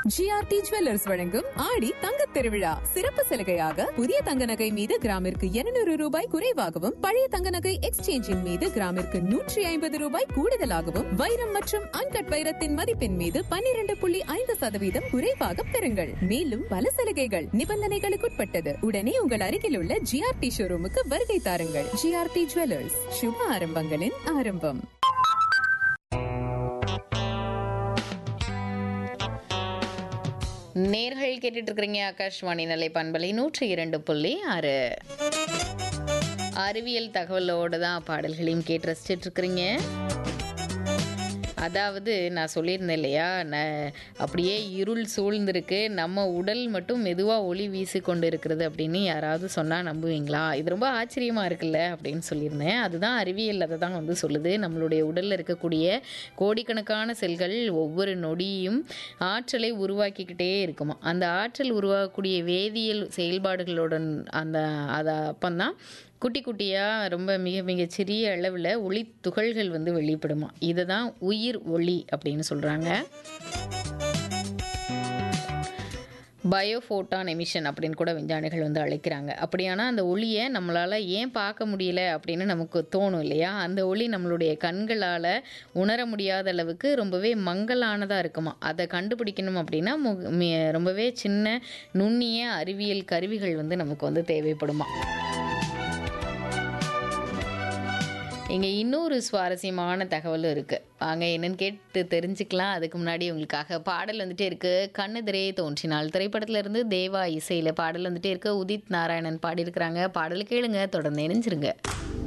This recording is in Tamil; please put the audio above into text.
ஜிஆர்டி ஜுவல்லர்ஸ் வழங்கும் ஆடி தங்கத் திருவிழா சிறப்பு சலுகையாக புதிய தங்க நகை மீது கிராமிற்கு 200 ரூபாய் குறைவாகவும் பழைய தங்க நகை எக்ஸ்சேஞ்சின் மீது கிராமிற்கு 150 ரூபாய் கூடுதலாகவும் வைரம் மற்றும் அன்கட் வைரத்தின் மதிப்பின் மீது 12.5% குறைவாக பெறுங்கள். மேலும் பல சலுகைகள் நிபந்தனைகளுக்குட்பட்டது. உடனே உங்கள் அருகில் உள்ள ஜிஆர்டி ஷோரூமுக்கு வருகை தாருங்கள். ஜிஆர்டி ஜுவல்லர்ஸ், சுப ஆரம்பங்களின் ஆரம்பம். நேர்கள் கேட்டுட்டு இருக்கிறீங்க ஆகாஷ்வாணி நிலை பண்பலை 102.6 அறிவியல் தகவலோடு தான் பாடல்களையும் கேட்டு ரசிச்சுட்டு இருக்கிறீங்க. அதாவது நான் சொல்லியிருந்தேன் இல்லையா, அப்படியே இருள் சூழ்ந்திருக்கு, நம்ம உடல் மட்டும் மெதுவாக ஒளி வீசி கொண்டு இருக்கிறது அப்படின்னு யாராவது சொன்னால் நம்புவீங்களா? இது ரொம்ப ஆச்சரியமாக இருக்குல்ல அப்படின்னு சொல்லியிருந்தேன். அதுதான் அறிவியல் அதை தான் வந்து சொல்லுது. நம்மளுடைய உடலில் இருக்கக்கூடிய கோடிக்கணக்கான செல்கள் ஒவ்வொரு நொடியும் ஆற்றலை உருவாக்கிக்கிட்டே இருக்குமா. அந்த ஆற்றல் உருவாக்கக்கூடிய வேதியியல் செயல்பாடுகளுடன் அதை அப்பந்தான் குட்டி குட்டியாக ரொம்ப மிக மிக சிறிய அளவில் ஒளி துகள்கள் வந்து வெளிப்படுமா. இதை தான் உயிர் ஒளி அப்படின்னு சொல்கிறாங்க. பயோஃபோட்டான் எமிஷன் அப்படின்னு கூட விஞ்ஞானிகள் வந்து அழைக்கிறாங்க. அப்படியானா அந்த ஒளியை நம்மளால் ஏன் பார்க்க முடியல அப்படின்னு நமக்கு தோணும் இல்லையா? அந்த ஒளி நம்மளுடைய கண்களால் உணர முடியாத அளவுக்கு ரொம்பவே மங்கலானதாக இருக்குமா. அதை கண்டுபிடிக்கணும் அப்படின்னா ரொம்பவே சின்ன நுண்ணிய அறிவியல் கருவிகள் வந்து நமக்கு வந்து தேவைப்படுமா. இங்கே இன்னொரு சுவாரஸ்யமான தகவலும் இருக்குது. வாங்க என்னன்னு கேட்டு தெரிஞ்சுக்கலாம். அதுக்கு முன்னாடி உங்களுக்காக பாடல் வந்துட்டே இருக்குது. கண்ணெதிரே தோன்றினால் திரைப்படத்தில் இருந்து தேவா இசையில் பாடல் வந்துட்டே இருக்குது. உதித் நாராயணன் பாடியிருக்கிறாங்க. பாடல் கேளுங்க, தொடர்ந்து இணைஞ்சிருங்க.